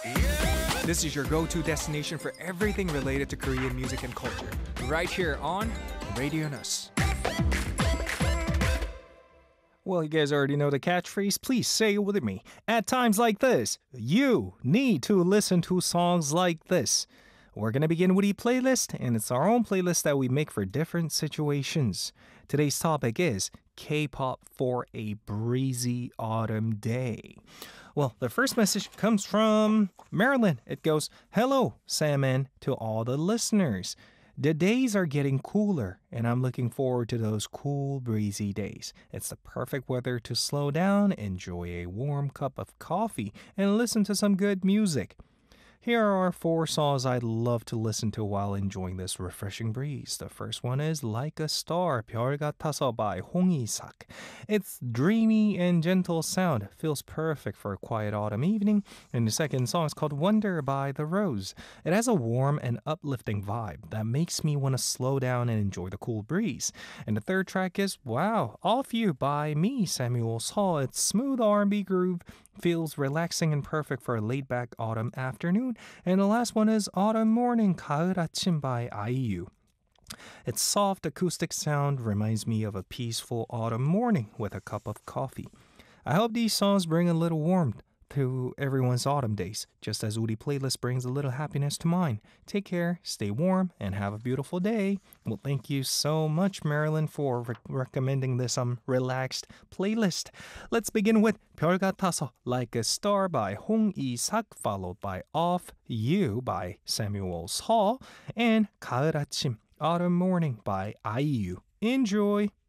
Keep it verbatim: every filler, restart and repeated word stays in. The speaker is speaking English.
This is your go-to destination for everything related to Korean music and culture. Right here on Radio Nus. Well, you guys already know the catchphrase. Please say it with me. At times like this, you need to listen to songs like this. We're going to begin with a playlist, and it's our own playlist that we make for different situations. Today's topic is K-pop for a breezy autumn day. Well, the first message comes from Marilyn. It goes, "Hello, Sam, and to all the listeners. The days are getting cooler, and I'm looking forward to those cool, breezy days. It's the perfect weather to slow down, enjoy a warm cup of coffee, and listen to some good music. Here are four songs I'd love to listen to while enjoying this refreshing breeze. The first one is Like a Star, 별 같아서 by Hong Isak. Its dreamy and gentle sound feels perfect for a quiet autumn evening. And the second song is called Wonder by The Rose. It has a warm and uplifting vibe that makes me want to slow down and enjoy the cool breeze. And the third track is Wow, Off You by me, Samuel Saw. Its smooth R and B groove feels relaxing and perfect for a laid-back autumn afternoon. And the last one is Autumn Morning, 가을 아침 by I U. Its soft acoustic sound reminds me of a peaceful autumn morning with a cup of coffee. I hope these songs bring a little warmth to everyone's autumn days, just as Udi Playlist brings a little happiness to mine. Take care, stay warm, and have a beautiful day." Well, thank you so much, Marilyn, for re- recommending this um relaxed playlist. Let's begin with 별 같아서, Like a Star by Hong Isak, followed by Off You by Samuel Saw, and 가을 아침, Autumn Morning by I U. Enjoy!